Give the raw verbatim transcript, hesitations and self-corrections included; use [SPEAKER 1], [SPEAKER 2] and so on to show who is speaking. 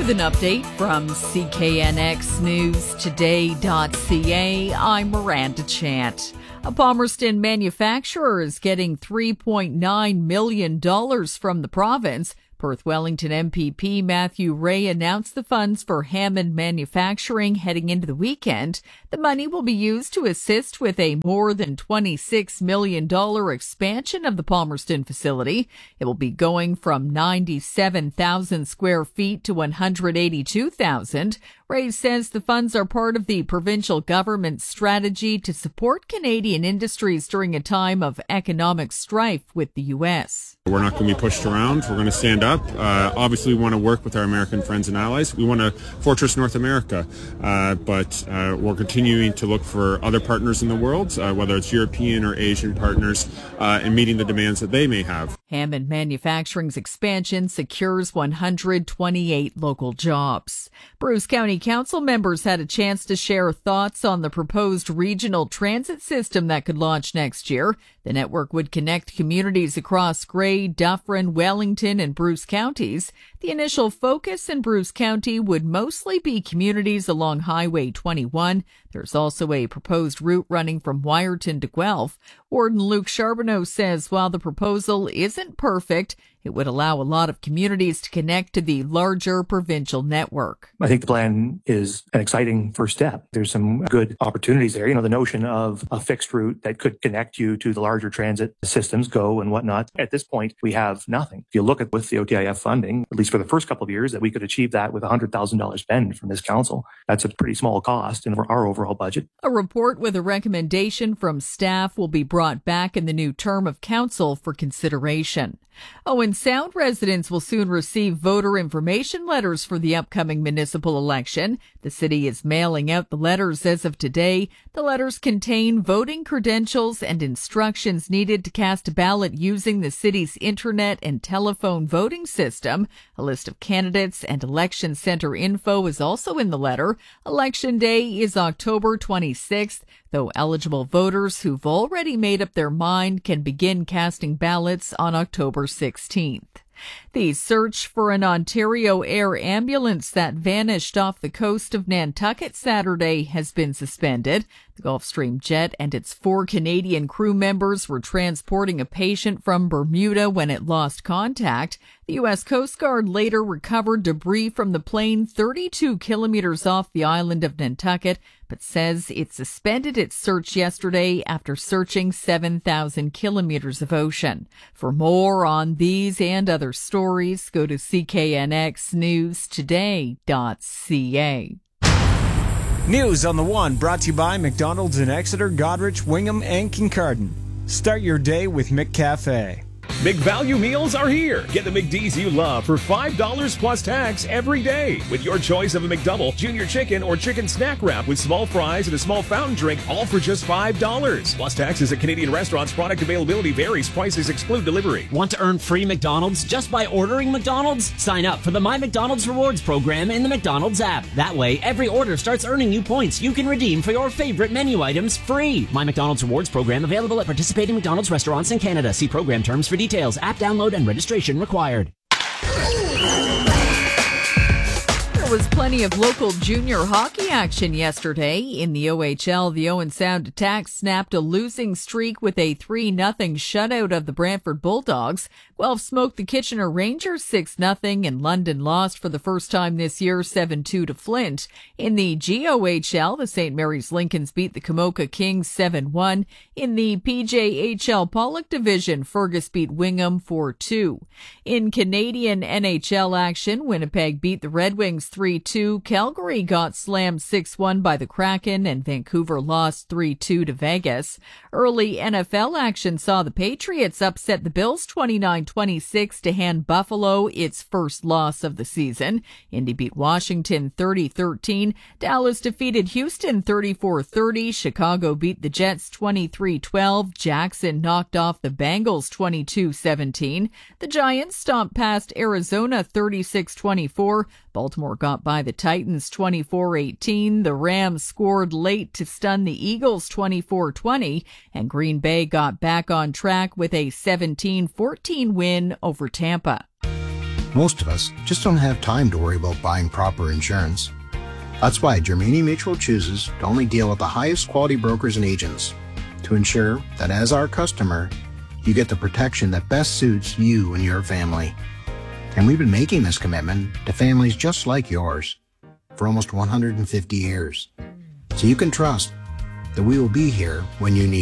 [SPEAKER 1] With an update from C K N X News Today dot C A, I'm Miranda Chant. A Palmerston manufacturer is getting three point nine million dollars from the province. Perth Wellington M P P Matthew Ray announced the funds for Hammond Manufacturing heading into the weekend. The money will be used to assist with a more than twenty-six million dollars expansion of the Palmerston facility. It will be going from ninety-seven thousand square feet to one hundred eighty-two thousand. Ray says the funds are part of the provincial government's strategy to support Canadian industries during a time of economic strife with the U S.
[SPEAKER 2] We're not going to be pushed around. We're going to stand up. Uh, obviously, we want to work with our American friends and allies. We want to fortress North America, uh, but uh, we're continuing to look for other partners in the world, uh, whether it's European or Asian partners, uh, and meeting the demands that they may have.
[SPEAKER 1] Hammond Manufacturing's expansion secures one hundred twenty-eight local jobs. Bruce County Council members had a chance to share thoughts on the proposed regional transit system that could launch next year. The network would connect communities across Grey, Dufferin, Wellington, and Bruce counties. The initial focus in Bruce County would mostly be communities along Highway twenty-one. There's also a proposed route running from Wyerton to Guelph. Warden Luke Charbonneau says while the proposal isn't perfect, it would allow a lot of communities to connect to the larger provincial network.
[SPEAKER 3] I think the plan is an exciting first step. There's some good opportunities there. You know, the notion of a fixed route that could connect you to the larger transit systems, GO and whatnot. At this point, we have nothing. If you look at with the O T I F funding, at least for the first couple of years, that we could achieve that with a one hundred thousand dollars spend from this council. That's a pretty small cost in our overall budget.
[SPEAKER 1] A report with a recommendation from staff will be brought back in the new term of council for consideration. Owen Sound residents will soon receive voter information letters for the upcoming municipal election. The city is mailing out the letters as of today. The letters contain voting credentials and instructions needed to cast a ballot using the city's internet and telephone voting system. A list of candidates and election center info is also in the letter. Election day is October twenty-sixth, though eligible voters who've already made up their mind can begin casting ballots on October sixteenth. The search for an Ontario Air ambulance that vanished off the coast of Nantucket Saturday has been suspended. The Gulfstream jet and its four Canadian crew members were transporting a patient from Bermuda when it lost contact. The U S Coast Guard later recovered debris from the plane thirty-two kilometers off the island of Nantucket, but says it suspended its search yesterday after searching seven thousand kilometers of ocean. For more on these and other stories, go to C K N X News Today dot C A.
[SPEAKER 4] News on the One brought to you by McDonald's in Exeter, Goderich, Wingham, and Kincardine. Start your day with McCafe.
[SPEAKER 5] McValue meals are here. Get the McD's you love for five dollars plus tax every day with your choice of a McDouble, junior chicken, or chicken snack wrap with small fries and a small fountain drink, all for just five dollars. Plus taxes at Canadian restaurants. Product availability varies. Prices exclude delivery.
[SPEAKER 6] Want to earn free McDonald's just by ordering McDonald's? Sign up for the My McDonald's Rewards program in the McDonald's app. That way, every order starts earning you points you can redeem for your favorite menu items free. My McDonald's Rewards program available at participating McDonald's restaurants in Canada. See program terms for details. App download and registration required.
[SPEAKER 1] There was plenty of local junior hockey action yesterday. In the O H L, the Owen Sound Attack snapped a losing streak with a three nothing shutout of the Brantford Bulldogs. Guelph smoked the Kitchener Rangers six nothing, and London lost for the first time this year seven two to Flint. In the G O H L, the Saint Mary's Lincolns beat the Kamoka Kings seven one. In the P J H L Pollock Division, Fergus beat Wingham four two. In Canadian N H L action, Winnipeg beat the Red Wings three two. Calgary got slammed six one by the Kraken, and Vancouver lost three two to Vegas. Early N F L action saw the Patriots upset the Bills twenty-nine twenty-six to hand Buffalo its first loss of the season. Indy beat Washington thirty thirteen. Dallas defeated Houston thirty-four thirty. Chicago beat the Jets twenty-three twelve. Jackson knocked off the Bengals twenty-two seventeen. The Giants stomped past Arizona thirty-six twenty-four. Baltimore got by the Titans twenty-four eighteen. The Rams scored late to stun the Eagles twenty-four twenty. And Green Bay got back on track with a seventeen fourteen win over Tampa.
[SPEAKER 7] Most of us just don't have time to worry about buying proper insurance. That's why Germania Mutual chooses to only deal with the highest quality brokers and agents to ensure that as our customer, you get the protection that best suits you and your family. And we've been making this commitment to families just like yours for almost one hundred fifty years. So you can trust that we will be here when you need